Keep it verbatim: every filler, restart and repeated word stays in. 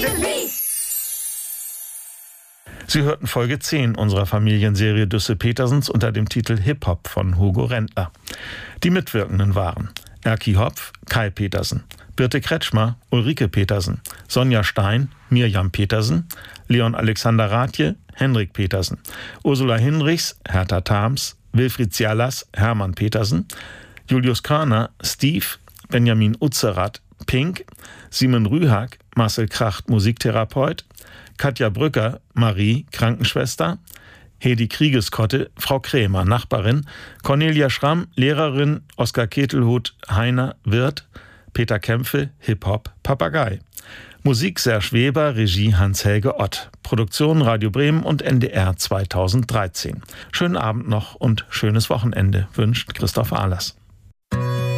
Sie hörten Folge zehn unserer Familienserie Düsse-Petersens unter dem Titel Hip-Hop von Hugo Rendler. Die Mitwirkenden waren Erki Hopf, Kai Petersen, Birte Kretschmer, Ulrike Petersen, Sonja Stein, Mirjam Petersen, Leon Alexander Rathje, Henrik Petersen, Ursula Hinrichs, Hertha Thams, Wilfried Zialas, Hermann Petersen, Julius Körner, Steve, Benjamin Utzerath, Pink, Simon Rühag, Marcel Kracht, Musiktherapeut, Katja Brücker, Marie, Krankenschwester, Hedi Kriegeskotte, Frau Krämer, Nachbarin, Cornelia Schramm, Lehrerin, Oskar Ketelhut, Heiner, Wirt, Peter Kämpfe, Hip-Hop, Papagei. Musik Serge Weber, Regie Hans-Helge Ott. Produktion Radio Bremen und N D R zweitausenddreizehn. Schönen Abend noch und schönes Wochenende wünscht Christoph Ahlers.